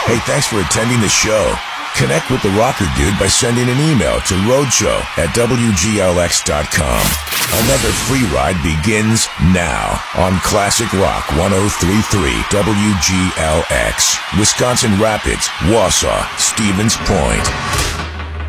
Hey, thanks for attending the show. Connect with the Rocker Dude by sending an email to roadshow@wglx.com. Another free ride begins now on Classic Rock 103.3 WGLX, Wisconsin Rapids, Wausau, Stevens Point.